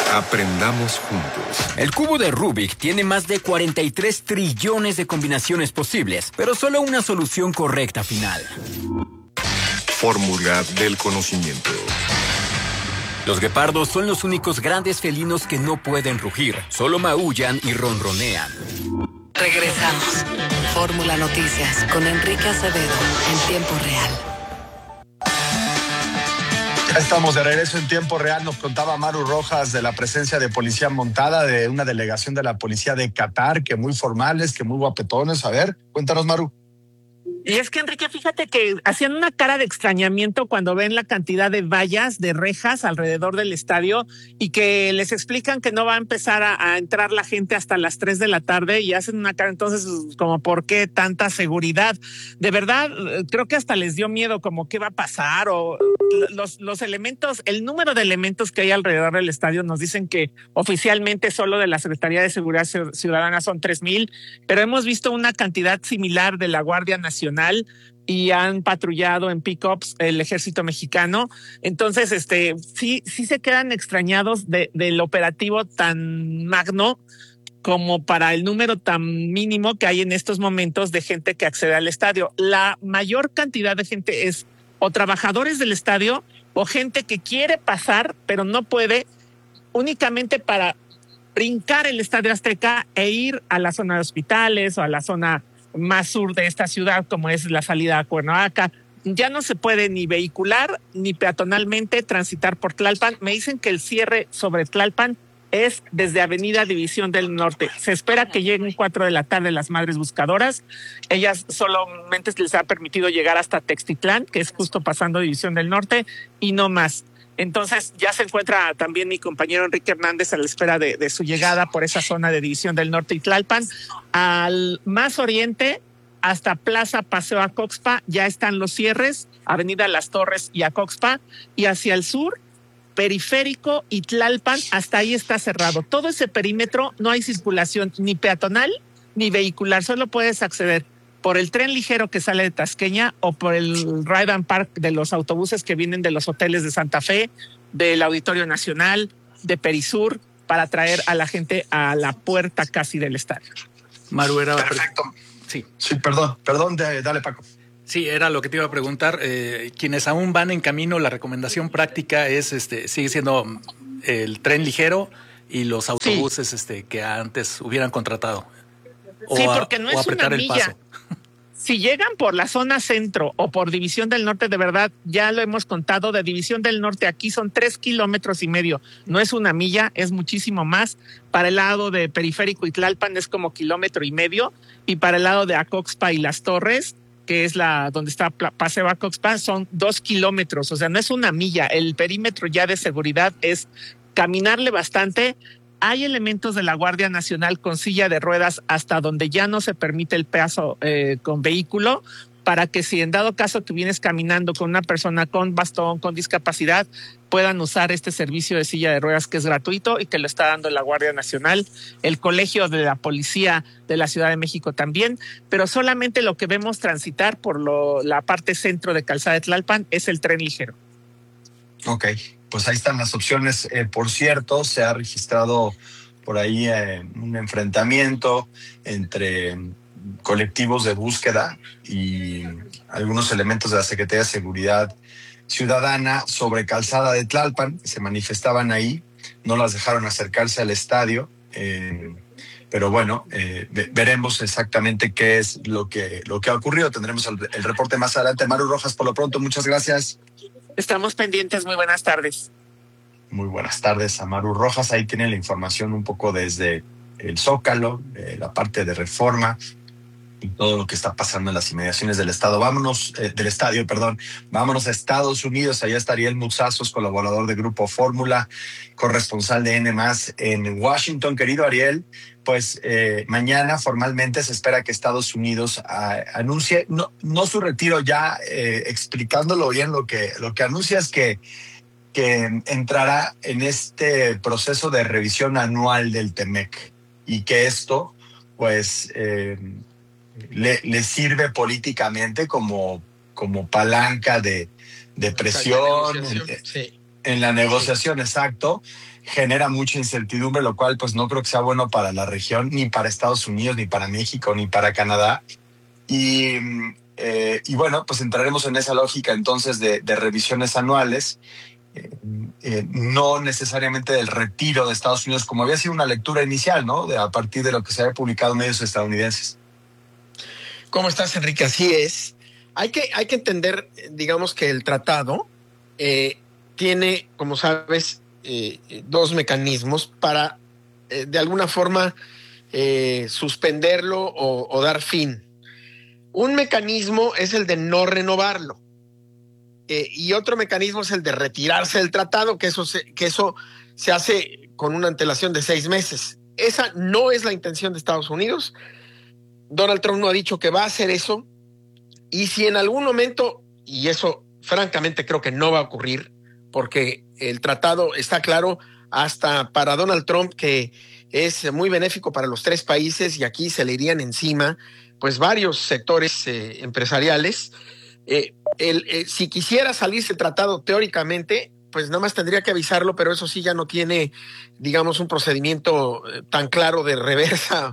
Aprendamos juntos. El cubo de Rubik tiene más de 43 trillones de combinaciones posibles, pero solo una solución correcta final. Fórmula del conocimiento. Los guepardos son los únicos grandes felinos que no pueden rugir, solo maullan y ronronean. Regresamos. Fórmula Noticias con Enrique Acevedo en tiempo real. Ya estamos de regreso en tiempo real. Nos contaba Maru Rojas de la presencia de policía montada de una delegación de la policía de Qatar, que muy formales, que muy guapetones. A ver, cuéntanos, Maru. Y es que, Enrique, fíjate que hacían una cara de extrañamiento cuando ven la cantidad de vallas, de rejas alrededor del estadio y que les explican que no va a empezar a entrar la gente hasta las 3 de la tarde y hacen una cara entonces como ¿por qué tanta seguridad? De verdad, creo que hasta les dio miedo como qué va a pasar o los elementos, el número de elementos que hay alrededor del estadio nos dicen que oficialmente solo de la Secretaría de Seguridad Ciudadana son 3,000, pero hemos visto una cantidad similar de la Guardia Nacional y han patrullado en pick-ups el ejército mexicano. Entonces, sí se quedan extrañados del operativo tan magno como para el número tan mínimo que hay en estos momentos de gente que accede al estadio. La mayor cantidad de gente es o trabajadores del estadio o gente que quiere pasar, pero no puede, únicamente para brincar el Estadio Azteca e ir a la zona de hospitales o a la zona más sur de esta ciudad, como es la salida a Cuernavaca. Ya no se puede ni vehicular ni peatonalmente transitar por Tlalpan. Me dicen que el cierre sobre Tlalpan es desde Avenida División del Norte. Se espera que lleguen 4 de la tarde las madres buscadoras. Ellas solamente les ha permitido llegar hasta Textitlán, que es justo pasando División del Norte, y no más. Entonces ya se encuentra también mi compañero Enrique Hernández a la espera de su llegada por esa zona de División del Norte y Tlalpan. Al más oriente, hasta Plaza Paseo Acoxpa, ya están los cierres, Avenida Las Torres y Acoxpa, y hacia el sur, Periférico y Tlalpan, hasta ahí está cerrado. Todo ese perímetro no hay circulación ni peatonal ni vehicular, solo puedes acceder por el tren ligero que sale de Tasqueña o por el Ride and Park de los autobuses que vienen de los hoteles de Santa Fe, del Auditorio Nacional, de Perisur, para traer a la gente a la puerta casi del estadio. Maru, era... Perfecto. Sí, perdón, dale, Paco. Sí, era lo que te iba a preguntar. Quienes aún van en camino, la recomendación práctica es, sigue siendo el tren ligero y los autobuses que antes hubieran contratado. Sí, porque no es una milla. Si llegan por la zona centro o por División del Norte, de verdad, ya lo hemos contado, de División del Norte aquí son 3,5 kilómetros. No es una milla, es muchísimo más. Para el lado de Periférico y Tlalpan es como 1,5 kilómetros. Y para el lado de Acoxpa y Las Torres, que es donde está Paseo Acoxpa, son 2 kilómetros. O sea, no es una milla. El perímetro ya de seguridad es caminarle bastante. Hay elementos de la Guardia Nacional con silla de ruedas hasta donde ya no se permite el paso con vehículo, para que si en dado caso tú vienes caminando con una persona con bastón, con discapacidad, puedan usar este servicio de silla de ruedas que es gratuito y que lo está dando la Guardia Nacional, el Colegio de la Policía de la Ciudad de México también, pero solamente lo que vemos transitar por la parte centro de Calzada de Tlalpan es el tren ligero. Ok, pues ahí están las opciones. Por cierto, se ha registrado por ahí un enfrentamiento entre colectivos de búsqueda y algunos elementos de la Secretaría de Seguridad Ciudadana sobre Calzada de Tlalpan. Se manifestaban ahí, no las dejaron acercarse al estadio, pero bueno, veremos exactamente qué es lo que ha ocurrido. Tendremos el reporte más adelante. Maru Rojas, por lo pronto, muchas gracias. Estamos pendientes. Muy buenas tardes. Muy buenas tardes a Maru Rojas. Ahí tiene la información un poco desde el Zócalo, la parte de Reforma y todo lo que está pasando en las inmediaciones del estadio. Vámonos a Estados Unidos. Allá está Ariel Muzazos, colaborador de Grupo Fórmula, corresponsal de N+ en Washington. Querido Ariel, pues mañana formalmente se espera que Estados Unidos anuncie, no su retiro ya, explicándolo bien, lo que anuncia es que entrará en este proceso de revisión anual del TEMEC y que esto pues le sirve políticamente como palanca de presión, Sí. En la negociación, exacto, genera mucha incertidumbre, lo cual pues no creo que sea bueno para la región, ni para Estados Unidos, ni para México, ni para Canadá. Y bueno, pues entraremos en esa lógica entonces de revisiones anuales, no necesariamente del retiro de Estados Unidos, como había sido una lectura inicial, ¿no? A partir de lo que se había publicado en medios estadounidenses. ¿Cómo estás, Enrique? Así es. Hay que entender, digamos, que el tratado tiene, como sabes, dos mecanismos para, de alguna forma, suspenderlo o dar fin. Un mecanismo es el de no renovarlo. Y otro mecanismo es el de retirarse del tratado, que eso se hace con una antelación de 6 meses. Esa no es la intención de Estados Unidos. Donald Trump no ha dicho que va a hacer eso. Y si en algún momento, y eso francamente creo que no va a ocurrir, porque el tratado está claro hasta para Donald Trump que es muy benéfico para los 3 países y aquí se le irían encima pues varios sectores empresariales. Si quisiera salirse el tratado teóricamente, pues nada más tendría que avisarlo, pero eso sí ya no tiene, digamos, un procedimiento tan claro de reversa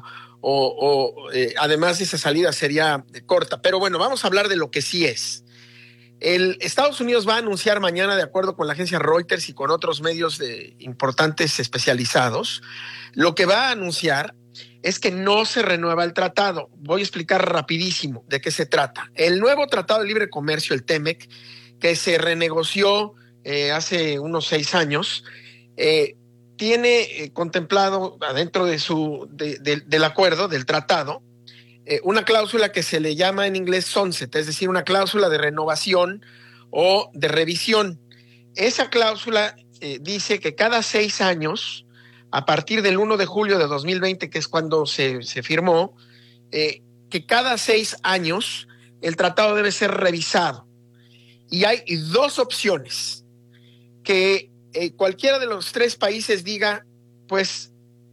además esa salida sería corta. Pero bueno, vamos a hablar de lo que sí es. Estados Unidos va a anunciar mañana, de acuerdo con la agencia Reuters y con otros medios importantes especializados, lo que va a anunciar es que no se renueva el tratado. Voy a explicar rapidísimo de qué se trata. El nuevo Tratado de Libre Comercio, el TEMEC, que se renegoció hace unos 6 años, tiene contemplado adentro del acuerdo, del tratado, una cláusula que se le llama en inglés sunset, es decir, una cláusula de renovación o de revisión. Esa cláusula dice que cada 6 años, a partir del 1 de julio de 2020, que es cuando se firmó, que cada 6 años el tratado debe ser revisado. Y hay 2 opciones. Que cualquiera de los 3 países diga, pues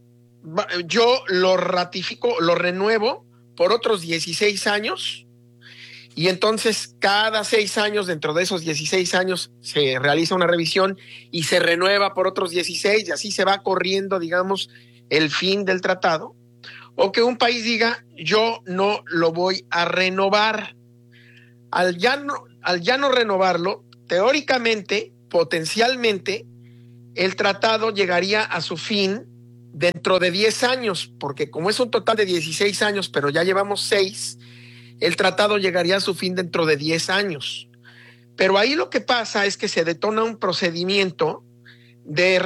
yo lo ratifico, lo renuevo por otros 16 años, y entonces cada 6 años, dentro de esos 16 años, se realiza una revisión y se renueva por otros 16, y así se va corriendo, digamos, el fin del tratado. O que un país diga, yo no lo voy a renovar. Al ya no renovarlo, teóricamente, potencialmente, el tratado llegaría a su fin dentro de 10 años, porque como es un total de 16 años, pero ya llevamos 6, el tratado llegaría a su fin dentro de 10 años. Pero ahí lo que pasa es que se detona un procedimiento de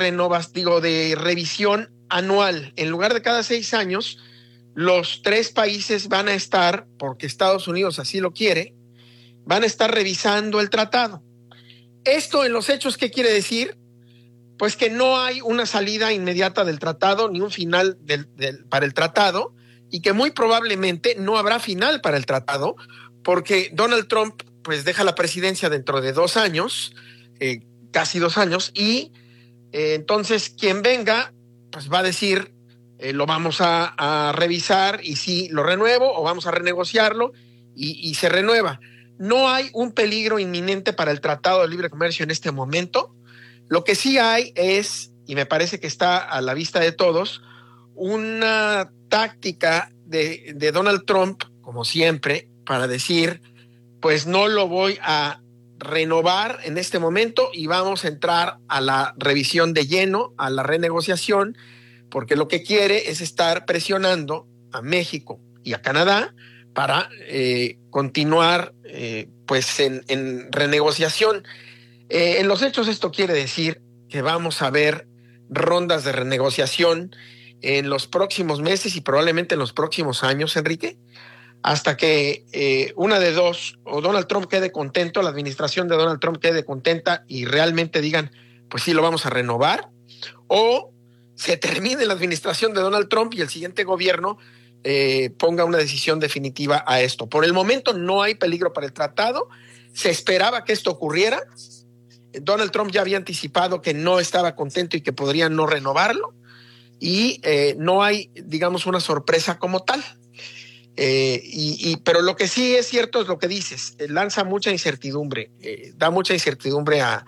revisión anual. En lugar de cada 6 años, los 3 países van a estar, porque Estados Unidos así lo quiere, van a estar revisando el tratado. Esto en los hechos, ¿qué quiere decir? Pues que no hay una salida inmediata del tratado, ni un final para el tratado, y que muy probablemente no habrá final para el tratado, porque Donald Trump pues deja la presidencia dentro de 2 años, casi 2 años, y entonces quien venga pues va a decir, lo vamos a revisar y sí lo renuevo, o vamos a renegociarlo y se renueva. No hay un peligro inminente para el Tratado de Libre Comercio en este momento. Lo que sí hay es, y me parece que está a la vista de todos, una táctica de Donald Trump, como siempre, para decir, pues no lo voy a renovar en este momento y vamos a entrar a la revisión de lleno, a la renegociación, porque lo que quiere es estar presionando a México y a Canadá para continuar pues en renegociación. En los hechos esto quiere decir que vamos a ver rondas de renegociación en los próximos meses y probablemente en los próximos años, Enrique, hasta que una de dos, o Donald Trump quede contento, la administración de Donald Trump quede contenta y realmente digan, pues sí, lo vamos a renovar, o se termine la administración de Donald Trump y el siguiente gobierno ponga una decisión definitiva a esto. Por el momento no hay peligro para el tratado, se esperaba que esto ocurriera. Donald Trump ya había anticipado que no estaba contento y que podría no renovarlo, y no hay, digamos, una sorpresa como tal. Pero lo que sí es cierto es lo que dices, lanza mucha incertidumbre, da mucha incertidumbre a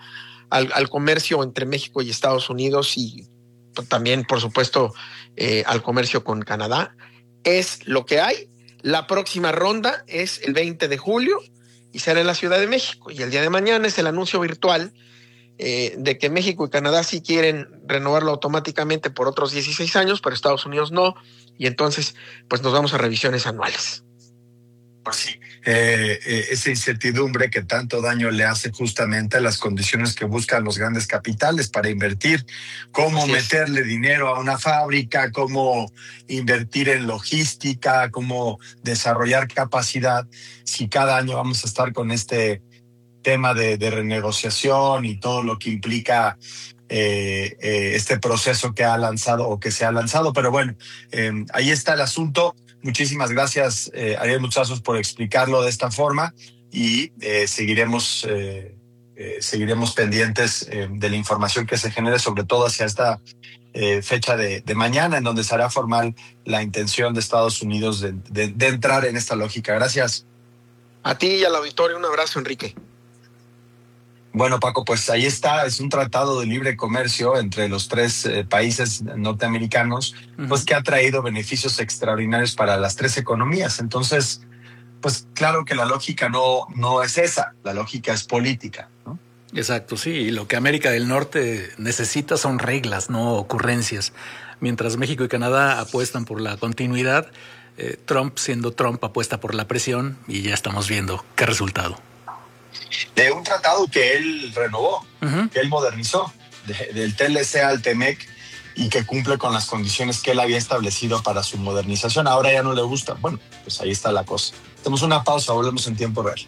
al comercio entre México y Estados Unidos y también, por supuesto, al comercio con Canadá. Es lo que hay. La próxima ronda es el 20 de julio y será en la Ciudad de México. Y el día de mañana es el anuncio virtual de que México y Canadá sí quieren renovarlo automáticamente por otros 16 años, pero Estados Unidos no. Y entonces, pues nos vamos a revisiones anuales. Pues sí, esa incertidumbre que tanto daño le hace justamente a las condiciones que buscan los grandes capitales para invertir, cómo meterle dinero a una fábrica, cómo invertir en logística, cómo desarrollar capacidad, si cada año vamos a estar con este tema de renegociación y todo lo que implica este proceso que ha lanzado o que se ha lanzado. Pero bueno, ahí está el asunto. Muchísimas gracias, Ariel Mutazos, por explicarlo de esta forma y seguiremos pendientes de la información que se genere, sobre todo hacia esta fecha de mañana, en donde se hará formal la intención de Estados Unidos de entrar en esta lógica. Gracias. A ti y al auditorio, un abrazo, Enrique. Bueno, Paco, pues ahí está, es un tratado de libre comercio entre los tres países norteamericanos, pues que ha traído beneficios extraordinarios para las tres economías. Entonces, pues claro que la lógica no es esa, la lógica es política, ¿no? Exacto, sí, y lo que América del Norte necesita son reglas, no ocurrencias. Mientras México y Canadá apuestan por la continuidad, Trump, siendo Trump, apuesta por la presión y ya estamos viendo qué resultado. De un tratado que él renovó, que él modernizó, del TLC al TEMEC, y que cumple con las condiciones que él había establecido para su modernización. Ahora ya no le gusta. Bueno, pues ahí está la cosa. Hacemos una pausa, volvemos en tiempo real.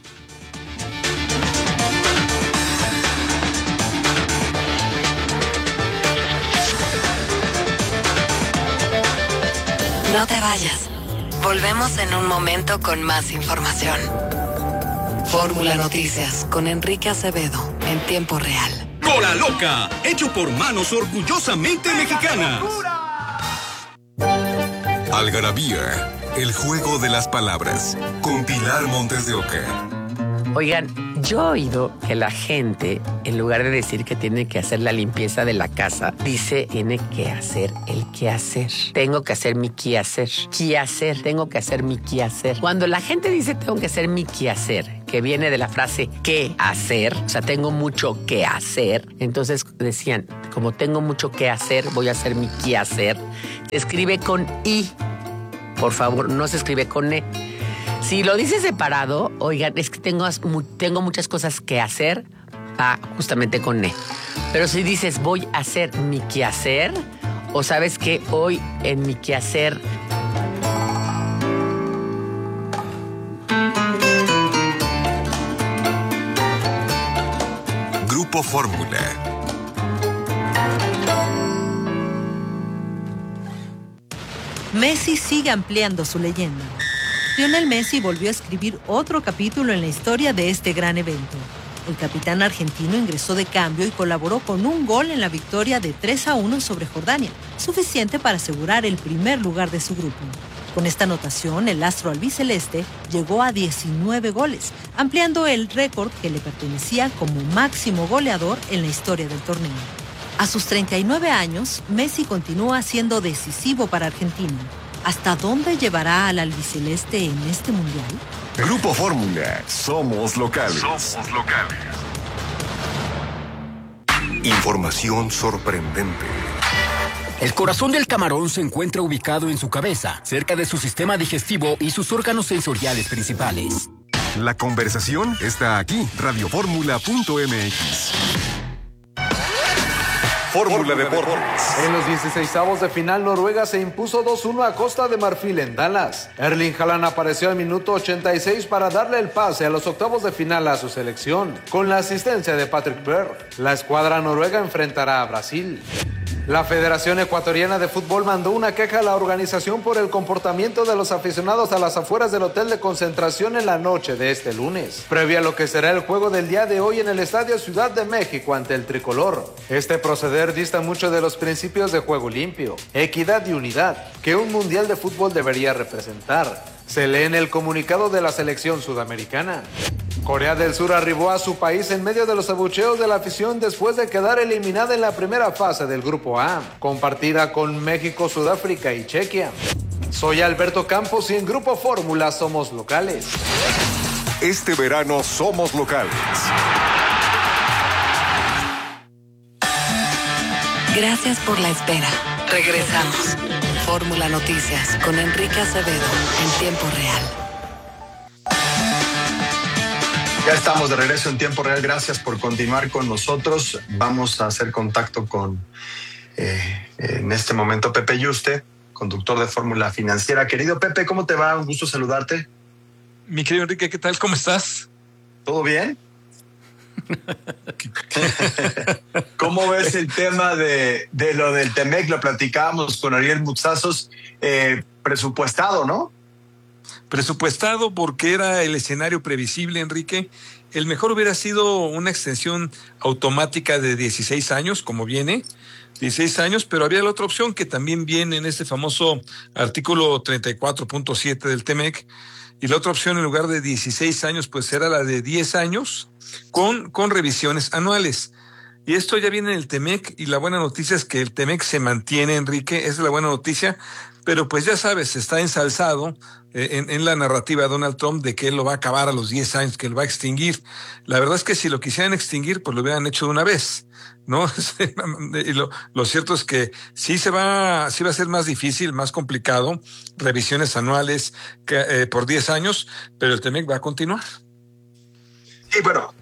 No te vayas. Volvemos en un momento con más información. Fórmula Noticias con Enrique Acevedo en tiempo real. Cola Loca, hecho por manos orgullosamente mexicanas. Algarabía, el juego de las palabras, con Pilar Montes de Oca. Oigan, yo he oído que la gente, en lugar de decir que tiene que hacer la limpieza de la casa, dice tiene que hacer el quehacer. Tengo que hacer mi quehacer. Quehacer, tengo que hacer mi quehacer. Cuando la gente dice tengo que hacer mi quehacer, que viene de la frase qué hacer, o sea, tengo mucho que hacer, entonces decían, como tengo mucho que hacer, voy a hacer mi quehacer. Se escribe con I, por favor, no se escribe con E. Si lo dices separado, oigan, es que tengo muchas cosas que hacer, va justamente con E. Pero si dices voy a hacer mi quehacer, o sabes que hoy en mi quehacer... Grupo Fórmula. Messi sigue ampliando su leyenda. Lionel Messi volvió a escribir otro capítulo en la historia de este gran evento. El capitán argentino ingresó de cambio y colaboró con un gol en la victoria de 3-1 sobre Jordania, suficiente para asegurar el primer lugar de su grupo. Con esta anotación, el astro albiceleste llegó a 19 goles, ampliando el récord que le pertenecía como máximo goleador en la historia del torneo. A sus 39 años, Messi continúa siendo decisivo para Argentina. ¿Hasta dónde llevará al albiceleste en este mundial? Grupo Fórmula, somos locales. Somos locales. Información sorprendente. El corazón del camarón se encuentra ubicado en su cabeza, cerca de su sistema digestivo y sus órganos sensoriales principales. La conversación está aquí, radioformula.mx. Fórmula Deportes. En los 16avos de final, Noruega se impuso 2-1 a Costa de Marfil en Dallas. Erling Haaland apareció al minuto 86 para darle el pase a los octavos de final a su selección. Con la asistencia de Patrick Berg, la escuadra noruega enfrentará a Brasil. La Federación Ecuatoriana de Fútbol mandó una queja a la organización por el comportamiento de los aficionados a las afueras del hotel de concentración en la noche de este lunes, previo a lo que será el juego del día de hoy en el Estadio Ciudad de México ante el tricolor. Este proceder dista mucho de los principios de juego limpio, equidad y unidad que un mundial de fútbol debería representar. Se lee en el comunicado de la selección sudamericana. Corea del Sur arribó a su país en medio de los abucheos de la afición después de quedar eliminada en la primera fase del Grupo A, compartida con México, Sudáfrica y Chequia. Soy Alberto Campos y en Grupo Fórmula somos locales. Este verano somos locales. Gracias por la espera. Regresamos. Fórmula Noticias con Enrique Acevedo en tiempo real. Ya estamos de regreso en tiempo real. Gracias por continuar con nosotros. Vamos a hacer contacto con, en este momento, Pepe Yuste, conductor de Fórmula Financiera. Querido Pepe, ¿cómo te va? Un gusto saludarte. Mi querido Enrique, ¿qué tal? ¿Cómo estás? ¿Todo bien? ¿Cómo ves el tema de lo del TEMEC? Lo platicábamos con Ariel Mutsazos, presupuestado, ¿no? Presupuestado porque era el escenario previsible, Enrique. El mejor hubiera sido una extensión automática de 16 años, como viene, 16 años, pero había la otra opción que también viene en este famoso artículo 34.7 del TEMEC, y la otra opción en lugar de 16 años, pues era la de 10 años con revisiones anuales. Y esto ya viene en el TEMEC, y la buena noticia es que el TEMEC se mantiene, Enrique, esa es la buena noticia, pero pues ya sabes, está ensalzado en la narrativa de Donald Trump de que él lo va a acabar a los 10 años, que él va a extinguir. La verdad es que si lo quisieran extinguir, pues lo hubieran hecho de una vez, ¿no? Y lo cierto es que sí va a ser más difícil, más complicado, revisiones anuales por 10 años, pero el TEMEC va a continuar. Sí, bueno,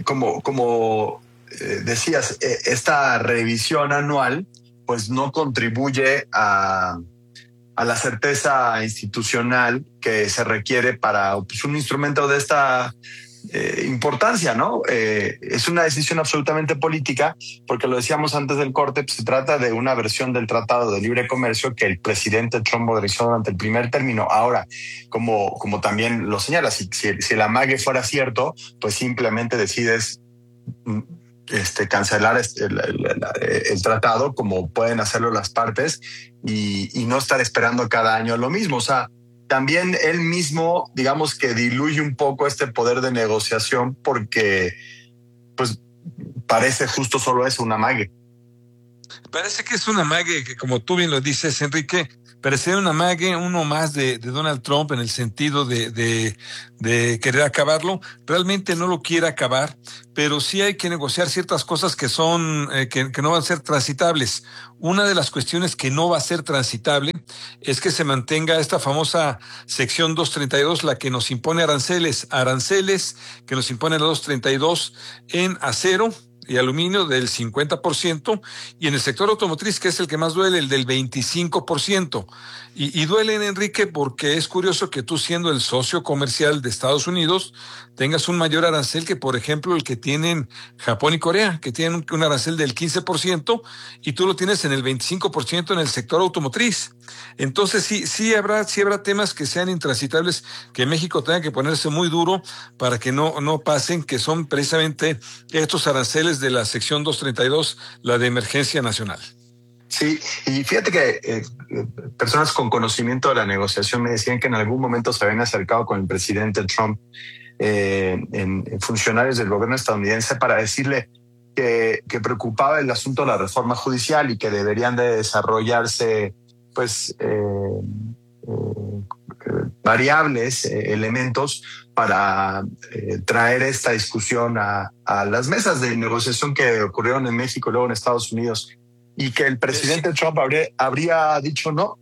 como decías, esta revisión anual pues no contribuye a la certeza institucional que se requiere para pues, un instrumento de esta importancia, ¿no? Es una decisión absolutamente política, porque lo decíamos antes del corte, pues, se trata de una versión del Tratado de Libre Comercio que el presidente Trump modernizó durante el primer término. Ahora, como también lo señala, si el amague fuera cierto, pues simplemente decides cancelar el tratado, como pueden hacerlo las partes, y no estar esperando cada año lo mismo. O sea, también él mismo, digamos que diluye un poco este poder de negociación, porque pues parece justo solo eso, un amague. Parece que es un amague que, como tú bien lo dices, Enrique, parece un amague, uno más de Donald Trump en el sentido de querer acabarlo. Realmente no lo quiere acabar, pero sí hay que negociar ciertas cosas que son que no van a ser transitables. Una de las cuestiones que no va a ser transitable es que se mantenga esta famosa sección 232, la que nos impone aranceles que nos impone la 232 en acero y aluminio del 50%, y en el sector automotriz, que es el que más duele, el del 25%. Y duelen, Enrique, porque es curioso que tú, siendo el socio comercial de Estados Unidos, tengas un mayor arancel que, por ejemplo, el que tienen Japón y Corea, que tienen un arancel del 15%, y tú lo tienes en el 25% en el sector automotriz. Entonces sí habrá temas que sean intransitables, que México tenga que ponerse muy duro para que no pasen, que son precisamente estos aranceles de la sección 232, la de emergencia nacional. Sí, y fíjate que personas con conocimiento de la negociación me decían que en algún momento se habían acercado con el presidente Trump en funcionarios del gobierno estadounidense para decirle que preocupaba el asunto de la reforma judicial y que deberían de desarrollarse pues variables, elementos para traer esta discusión a las mesas de negociación que ocurrieron en México y luego en Estados Unidos, y que el presidente Trump habría dicho no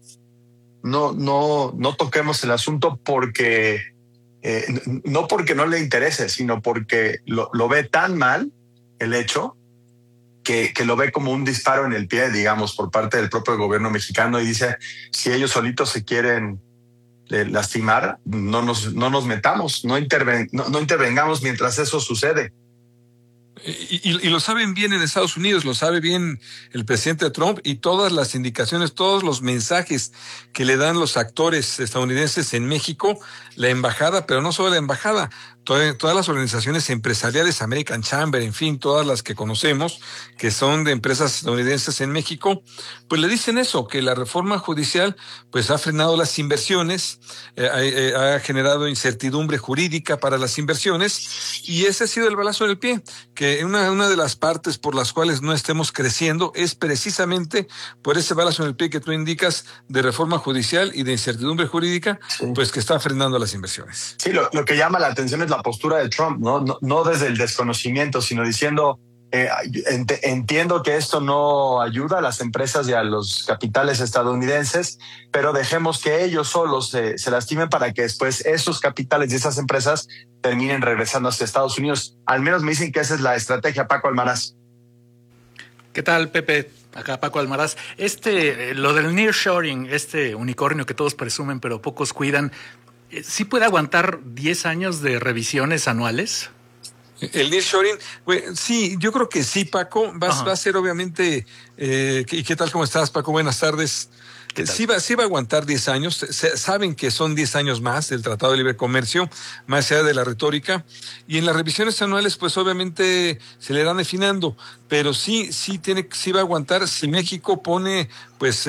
toquemos el asunto porque no porque no le interese, sino porque lo ve tan mal el hecho que lo ve como un disparo en el pie, digamos, por parte del propio gobierno mexicano, y dice, si ellos solitos se quieren lastimar, no nos metamos, no intervengamos mientras eso sucede. Y lo saben bien en Estados Unidos, lo sabe bien el presidente Trump, y todas las indicaciones, todos los mensajes que le dan los actores estadounidenses en México, la embajada, pero no solo la embajada, todas las organizaciones empresariales, American Chamber, en fin, todas las que conocemos, que son de empresas estadounidenses en México, pues le dicen eso, que la reforma judicial pues ha frenado las inversiones, ha generado incertidumbre jurídica para las inversiones, y ese ha sido el balazo en el pie, que una de las partes por las cuales no estemos creciendo es precisamente por ese balazo en el pie que tú indicas de reforma judicial y de incertidumbre jurídica, pues que está frenando las inversiones. Sí, lo que llama la atención es la postura de Trump, no desde el desconocimiento, sino diciendo, entiendo que esto no ayuda a las empresas y a los capitales estadounidenses, pero dejemos que ellos solos se lastimen para que después esos capitales y esas empresas terminen regresando hacia Estados Unidos. Al menos me dicen que esa es la estrategia, Paco Almaraz. ¿Qué tal, Pepe? Acá Paco Almaraz. Lo del nearshoring, este unicornio que todos presumen pero pocos cuidan, ¿sí puede aguantar 10 años de revisiones anuales? El nearshoring, sí, yo creo que sí, Paco. Va a ser obviamente. ¿Y qué tal? ¿Cómo estás, Paco? Buenas tardes. Sí va a aguantar 10 años. Saben que son 10 años más del Tratado de Libre Comercio, más allá de la retórica. Y en las revisiones anuales, pues obviamente se le irán afinando. Pero sí va a aguantar si México pone, pues,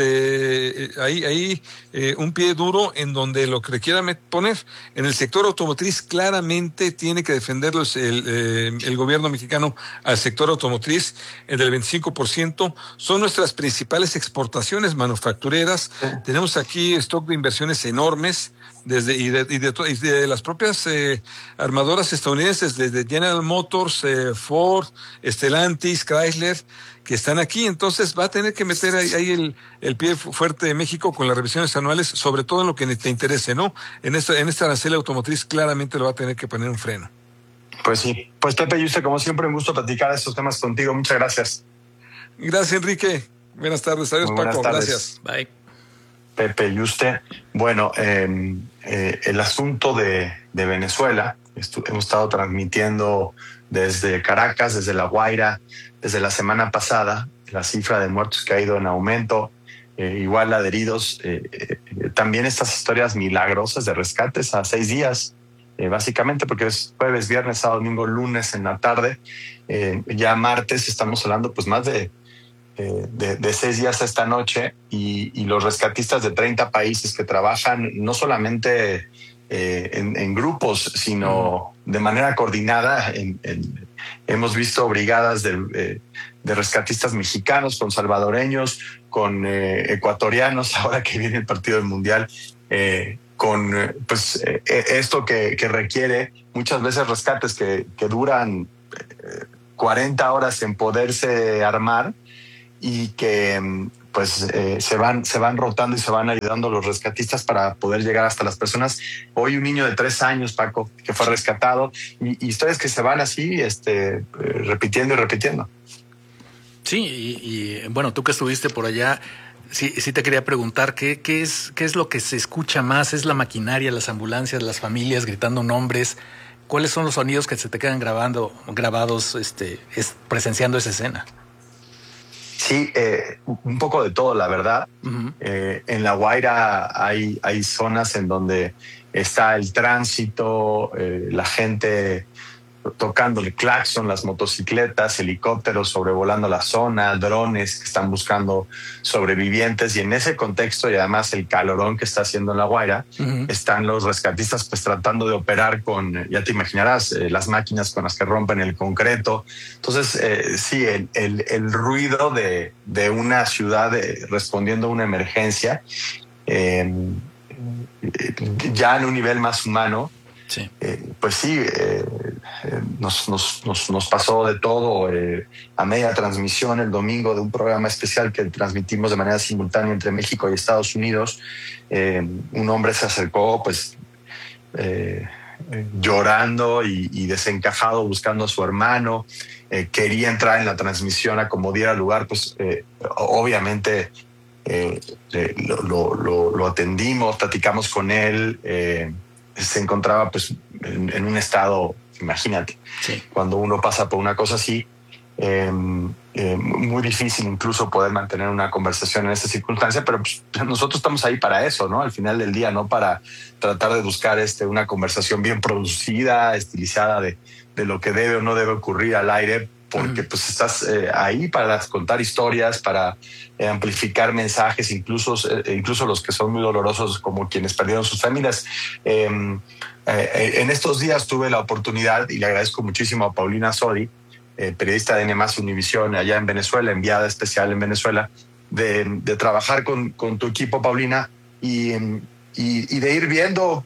ahí un pie duro en donde lo que le quiera poner. En el sector automotriz, claramente tiene que defenderlo el gobierno mexicano al sector automotriz, del 25%. Son nuestras principales exportaciones manufactureras. Tenemos aquí stock de inversiones enormes de las propias armadoras estadounidenses, desde General Motors, Ford, Stellantis, Chrysler, que están aquí. Entonces va a tener que meter ahí el pie fuerte de México con las revisiones anuales, sobre todo en lo que te interese, ¿no? En esta arancel automotriz claramente lo va a tener que poner un freno. Pues sí. Pues Pepe Yuste, como siempre, un gusto platicar estos temas contigo. Muchas gracias. Gracias, Enrique. Buenas tardes. Adiós, Paco. Gracias. Bye. Pepe Yuste. Bueno, el asunto de Venezuela, hemos estado transmitiendo desde Caracas, desde La Guaira, desde la semana pasada, la cifra de muertos que ha ido en aumento, igual la de heridos, también estas historias milagrosas de rescates a 6 días, básicamente porque es jueves, viernes, sábado, domingo, lunes en la tarde, ya martes estamos hablando pues más de 6 días esta noche, y los rescatistas de 30 países que trabajan no solamente en grupos, sino de manera coordinada. Hemos visto brigadas de rescatistas mexicanos con salvadoreños, con ecuatorianos, ahora que viene el partido del Mundial, con esto que requiere muchas veces rescates que duran 40 horas en poderse armar, y que se van rotando y se van ayudando los rescatistas para poder llegar hasta las personas. Hoy un niño de 3 años, Paco, que fue rescatado, y historias que se van así repitiendo y repitiendo. Sí, y bueno, tú que estuviste por allá, sí te quería preguntar, ¿qué es lo que se escucha más? ¿Es la maquinaria, las ambulancias, las familias gritando nombres? ¿Cuáles son los sonidos que se te quedan grabados presenciando esa escena? Sí, un poco de todo, la verdad. Uh-huh. En La Guaira hay zonas en donde está el tránsito, la gente tocando el claxon, las motocicletas, helicópteros sobrevolando la zona, drones que están buscando sobrevivientes, y en ese contexto, y además el calorón que está haciendo en La Guaira, uh-huh, están los rescatistas pues tratando de operar con, ya te imaginarás, las máquinas con las que rompen el concreto. Entonces, sí, el ruido de una ciudad respondiendo a una emergencia, ya en un nivel más humano. Sí. Pues sí, nos pasó de todo a media transmisión el domingo de un programa especial que transmitimos de manera simultánea entre México y Estados Unidos. Un hombre se acercó pues llorando y desencajado, buscando a su hermano. Quería entrar en la transmisión a como diera lugar, pues obviamente lo atendimos, platicamos con él. Se encontraba pues en un estado imagínate, sí. Cuando uno pasa por una cosa así, muy difícil incluso poder mantener una conversación en esta circunstancia, pero pues, nosotros estamos ahí para eso, ¿no? Al final del día, ¿no? Para tratar de buscar una conversación bien producida, estilizada de lo que debe o no debe ocurrir al aire, porque pues estás ahí para contar historias, para amplificar mensajes, incluso los que son muy dolorosos, como quienes perdieron sus familias. En estos días tuve la oportunidad, y le agradezco muchísimo a Paulina Sodi, periodista de N+ Univisión allá en Venezuela, enviada especial en Venezuela, de trabajar con tu equipo, Paulina, y de ir viendo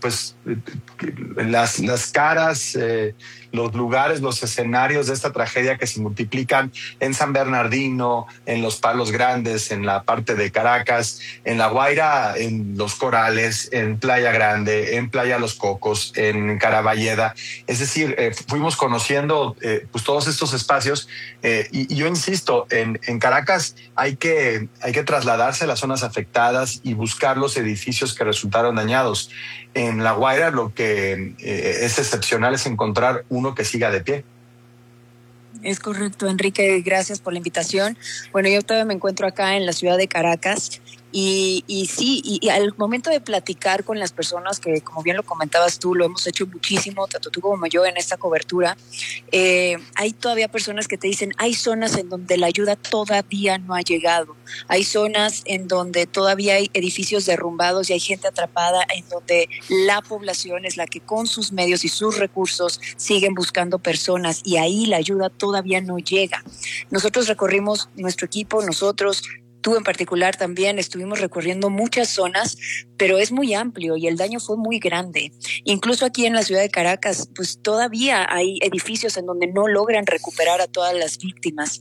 las caras, los lugares, los escenarios de esta tragedia que se multiplican en San Bernardino, en Los Palos Grandes, en la parte de Caracas, en La Guaira, en Los Corales, en Playa Grande, en Playa Los Cocos, en Caraballeda. Es decir, fuimos conociendo pues todos estos espacios, y yo insisto, en Caracas hay que trasladarse a las zonas afectadas y buscar los edificios que resultaron dañados. En La Guaira lo que es excepcional es encontrar uno que siga de pie. Es correcto, Enrique, gracias por la invitación. Bueno, yo todavía me encuentro acá en la ciudad de Caracas y al momento de platicar con las personas que, como bien lo comentabas tú, lo hemos hecho muchísimo, tanto tú como yo en esta cobertura, hay todavía personas que te dicen, hay zonas en donde la ayuda todavía no ha llegado, hay zonas en donde todavía hay edificios derrumbados y hay gente atrapada, en donde la población es la que con sus medios y sus recursos siguen buscando personas y ahí la ayuda todavía no llega. Nosotros recorrimos, nuestro equipo, nosotros, tú en particular también, estuvimos recorriendo muchas zonas, pero es muy amplio y el daño fue muy grande. Incluso aquí en la ciudad de Caracas, pues todavía hay edificios en donde no logran recuperar a todas las víctimas.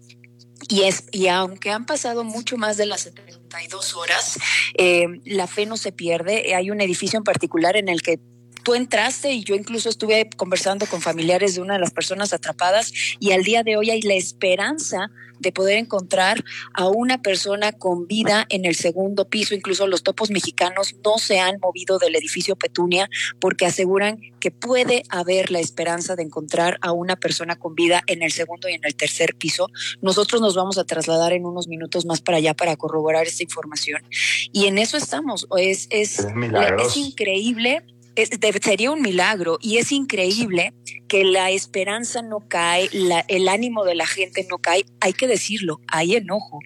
Y aunque han pasado mucho más de las 72 horas, la fe no se pierde. Hay un edificio en particular en el que tú entraste y yo incluso estuve conversando con familiares de una de las personas atrapadas y al día de hoy hay la esperanza de poder encontrar a una persona con vida en el segundo piso. Incluso los topos mexicanos no se han movido del edificio Petunia porque aseguran que puede haber la esperanza de encontrar a una persona con vida en el segundo y en el tercer piso. Nosotros nos vamos a trasladar en unos minutos más para allá para corroborar esta información. Y en eso estamos. Es increíble. Sería un milagro y es increíble que la esperanza no cae, el ánimo de la gente no cae. Hay que decirlo, hay enojo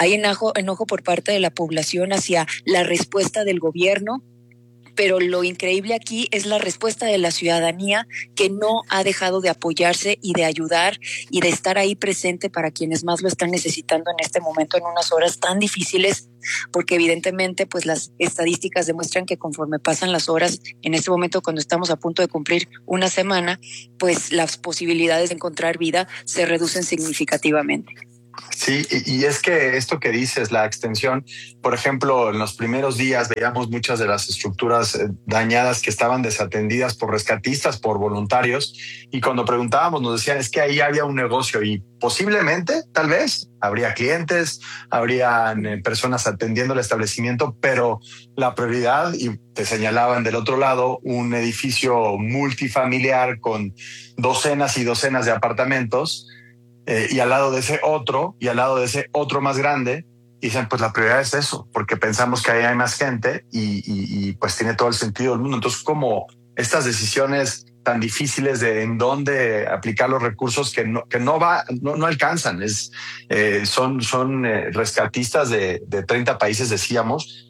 por parte de la población hacia la respuesta del gobierno, pero lo increíble aquí es la respuesta de la ciudadanía que no ha dejado de apoyarse y de ayudar y de estar ahí presente para quienes más lo están necesitando en este momento, en unas horas tan difíciles, porque evidentemente pues las estadísticas demuestran que conforme pasan las horas, en este momento cuando estamos a punto de cumplir una semana, pues las posibilidades de encontrar vida se reducen significativamente. Sí, y es que esto que dices, la extensión, por ejemplo, en los primeros días veíamos muchas de las estructuras dañadas que estaban desatendidas por rescatistas, por voluntarios, y cuando preguntábamos nos decían, es que ahí había un negocio y posiblemente, tal vez, habría clientes, habrían personas atendiendo el establecimiento, pero la prioridad, y te señalaban del otro lado, un edificio multifamiliar con docenas y docenas de apartamentos, y al lado de ese otro, y al lado de ese otro más grande, y dicen, pues la prioridad es eso, porque pensamos que ahí hay más gente y pues tiene todo el sentido del mundo. Entonces, como estas decisiones tan difíciles de en dónde aplicar los recursos que no alcanzan, son rescatistas de 30 países, decíamos,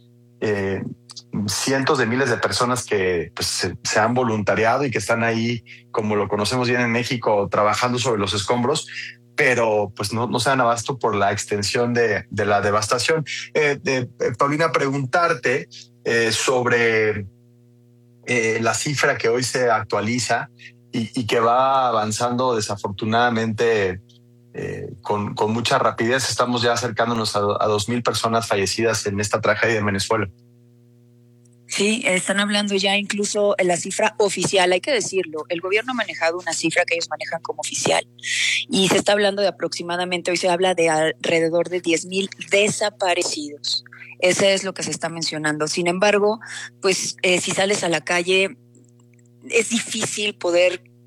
cientos de miles de personas que pues, se han voluntariado y que están ahí, como lo conocemos bien en México, trabajando sobre los escombros, pero pues no se dan abasto por la extensión de la devastación. Paulina, preguntarte sobre la cifra que hoy se actualiza y que va avanzando desafortunadamente con mucha rapidez. Estamos ya acercándonos a 2,000 personas fallecidas en esta tragedia en Venezuela. Sí, están hablando ya incluso en la cifra oficial, hay que decirlo. El gobierno ha manejado una cifra que ellos manejan como oficial y se está hablando de aproximadamente, hoy se habla de alrededor de 10,000 desaparecidos. Ese es lo que se está mencionando. Sin embargo, pues si sales a la calle es difícil poder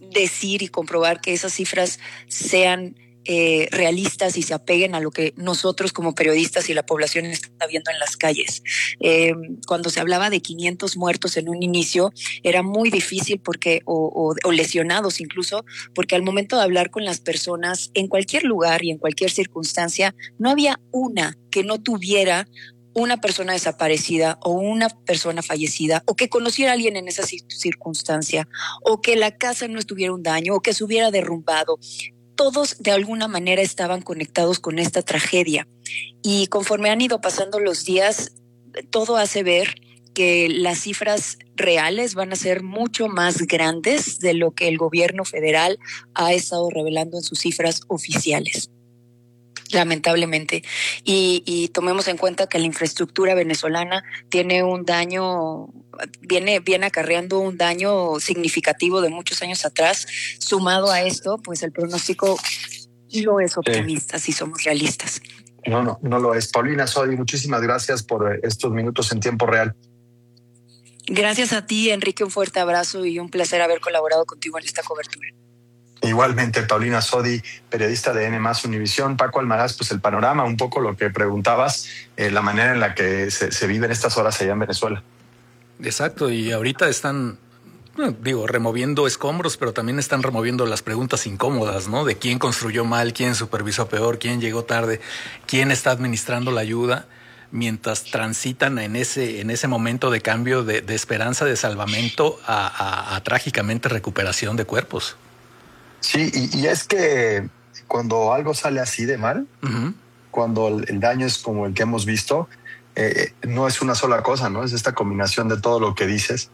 decir y comprobar que esas cifras sean realistas y se apeguen a lo que nosotros como periodistas y la población está viendo en las calles. Cuando se hablaba de 500 muertos en un inicio, era muy difícil porque o lesionados incluso, porque al momento de hablar con las personas en cualquier lugar y en cualquier circunstancia, no había una que no tuviera una persona desaparecida o una persona fallecida, o que conociera a alguien en esa circunstancia, o que la casa no estuviera un daño, o que se hubiera derrumbado. Todos de alguna manera estaban conectados con esta tragedia. Y conforme han ido pasando los días, todo hace ver que las cifras reales van a ser mucho más grandes de lo que el gobierno federal ha estado revelando en sus cifras oficiales, lamentablemente. Y tomemos en cuenta que la infraestructura venezolana tiene un daño, viene acarreando un daño significativo de muchos años atrás. Sumado a esto, pues el pronóstico no es optimista, si somos realistas. No lo es. Paulina Sodi, muchísimas gracias por estos minutos en tiempo real. Gracias a ti, Enrique, un fuerte abrazo y un placer haber colaborado contigo en esta cobertura. Igualmente, Paulina Sodi, periodista de N+ Univisión. Paco Almaraz, pues el panorama, un poco lo que preguntabas, la manera en la que se viven estas horas allá en Venezuela. Exacto, y ahorita están, removiendo escombros, pero también están removiendo las preguntas incómodas, ¿no? De quién construyó mal, quién supervisó peor, quién llegó tarde, quién está administrando la ayuda, mientras transitan en ese momento de cambio de esperanza de salvamento a trágicamente recuperación de cuerpos. Sí, y es que cuando algo sale así de mal, cuando el daño es como el que hemos visto, no es una sola cosa, ¿no? Es esta combinación de todo lo que dices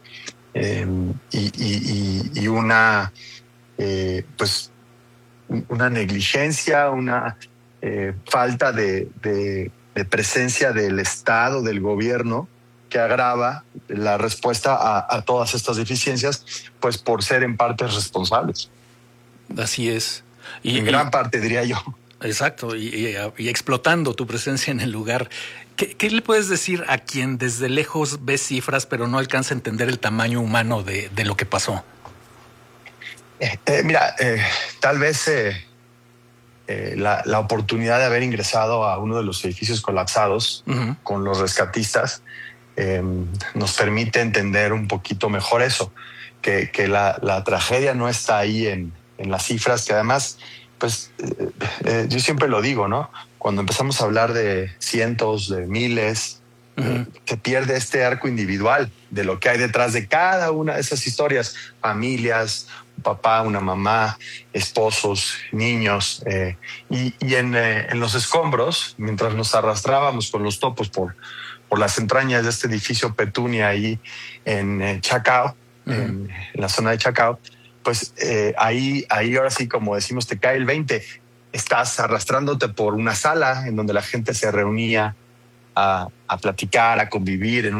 y una negligencia, una falta de presencia del Estado, del gobierno, que agrava la respuesta a todas estas deficiencias, pues por ser en parte responsables. Así es. En gran parte, diría yo. Exacto, y explotando tu presencia en el lugar. ¿Qué le puedes decir a quien desde lejos ve cifras pero no alcanza a entender el tamaño humano de lo que pasó? Tal vez la oportunidad de haber ingresado a uno de los edificios colapsados con los rescatistas nos permite entender un poquito mejor eso, que la tragedia no está ahí en las cifras, que además, pues yo siempre lo digo, ¿no? Cuando empezamos a hablar de cientos, de miles, se pierde este arco individual de lo que hay detrás de cada una de esas historias. Familias, un papá, una mamá, esposos, niños. Y en los escombros, mientras nos arrastrábamos con los topos por las entrañas de este edificio Petunia ahí en Chacao, en la zona de Chacao, pues ahí ahora sí, como decimos, te cae el 20. Estás arrastrándote por una sala en donde la gente se reunía a platicar, a convivir en